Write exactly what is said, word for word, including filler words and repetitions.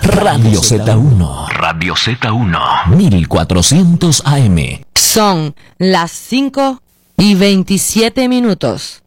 Radio Z uno. Radio Z uno. mil cuatrocientos A M. Son las cinco y veintisiete minutos.